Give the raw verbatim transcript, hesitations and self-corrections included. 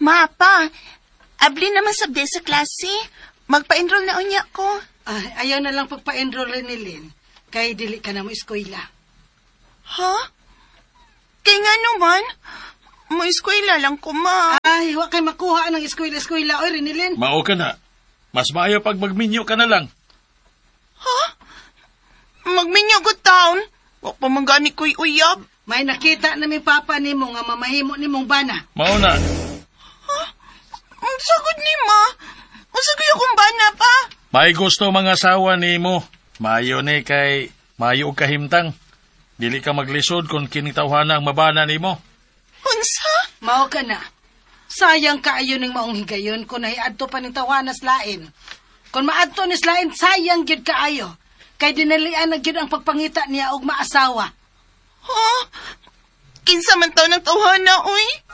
Mapa, abli naman sabde sa klase. Magpa-enroll na unya ko. Ay, ayaw na lang pagpa-enroll ni Lynn. Kay dili ka na mo eskwela. Ha? Kaya nga naman, mo eskwela lang ko, ma. Ay, huwag kay makuha ng eskwela-eskwela. Oy, Rinilin. Mao ka na. Mas maayo pag magminyo ka na lang. Ha? Magminyo ko taon? Huwag pa manggani ko'y uyab. May nakita na may papa ni mo nga mamahimo ni mong bana. Mao na. Ha? Ang sagod ni ma. Masagay akong bana pa. May gusto mga asawa ni mo. Maayo ni kay maayo og kahimtang. Dili ka maglisod kung kinitawhana ang mabana ni mo. Unsa? Mao ka na. Sayang kaayo ning maong higayon kung nahiadto pa ning tawanas lain. Kung maadto ni lain, sayang gyud kaayo. Kay dinalian na gyud ang pagpangita niya og maasawa. Ha? Kinsa man taon ng tawhana, uy?